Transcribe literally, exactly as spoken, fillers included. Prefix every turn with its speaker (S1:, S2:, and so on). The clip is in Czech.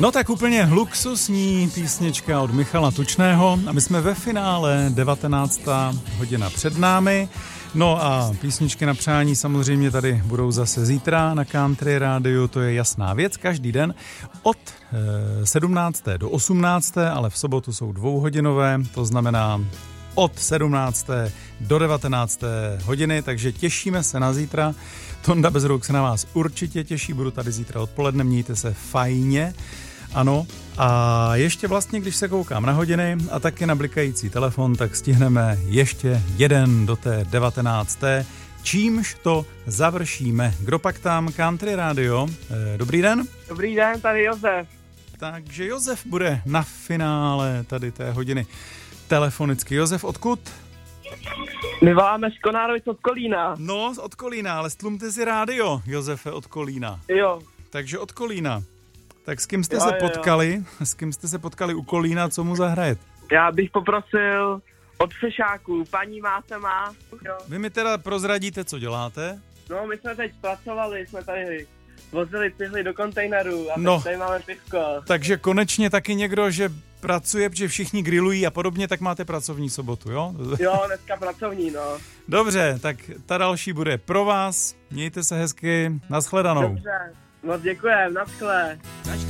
S1: No tak úplně luxusní písnička od Michala Tučného a my jsme ve finále, devatenáctá hodina před námi. No a písničky na přání samozřejmě tady budou zase zítra na Country Rádiu, to je jasná věc, každý den od sedmnácté do osmnácté, ale v sobotu jsou dvouhodinové, to znamená od sedmnácté do devatenácté hodiny, takže těšíme se na zítra. Tonda Bezruk se na vás určitě těší, budu tady zítra odpoledne, mějte se fajně. Ano, a ještě vlastně, když se koukám na hodiny a taky na blikající telefon, tak stihneme ještě jeden do té devatenácté. Čímž to završíme. Kdo pak tam? Country Radio. Dobrý den.
S2: Dobrý den, tady Josef.
S1: Takže Josef bude na finále tady té hodiny telefonicky. Josef, odkud?
S2: My voláme z Konárovic od Kolína.
S1: No, od Kolína, ale stlumte si rádio, Josefe, od Kolína.
S2: Jo.
S1: Takže od Kolína. Tak s kým jste
S2: jo,
S1: se
S2: jo,
S1: potkali?
S2: Jo.
S1: S kým jste se potkali u Kolína, co mu zahrajet?
S2: Já bych poprosil od Fešáků, paní máte má. Jo.
S1: Vy mi teda prozradíte, co děláte?
S2: No, my jsme teď pracovali, jsme tady vozili cihly do kontejnerů a
S1: no,
S2: teď tady máme pivko.
S1: Takže konečně taky někdo, že pracuje, protože všichni grillují a podobně, tak máte pracovní sobotu, jo?
S2: Jo, dneska pracovní, no.
S1: Dobře, tak ta další bude pro vás. Mějte se hezky, nashledanou.
S2: Dobře, moc děkujem, naschle.